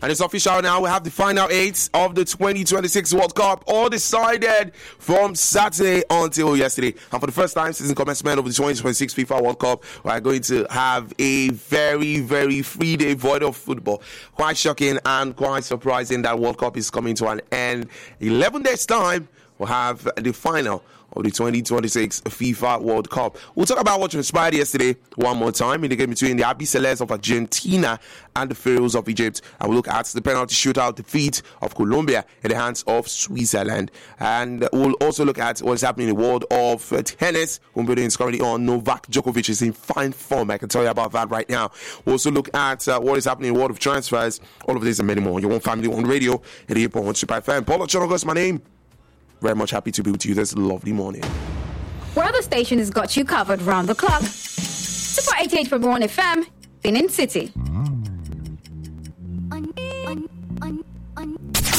And it's official now. We have the final 8 of the 2026 World Cup, all decided from Saturday until yesterday. And for the first time since the commencement of the 2026 FIFA World Cup, we are going to have a very, very free day void of football. Quite shocking and quite surprising that World Cup is coming to an end. 11 days' time, we'll have the final of the 2026 FIFA World Cup. We'll talk about what transpired yesterday one more time in the game between the Albiceleste of Argentina and the Pharaohs of Egypt. And we'll look at the penalty shootout defeat of Colombia in the hands of Switzerland. And we'll also look at what's happening in the world of tennis. Wimbledon is currently on. Novak Djokovic is in fine form. I can tell you about that right now. We'll also look at what is happening in the world of transfers. All of this and many more. Your One Family, One Radio, 88.1 Super FM. Paulo Chonogos is my name. Very much happy to be with you this lovely morning. Where other stations got you covered round the clock. Super 88.1 FM, Benin City.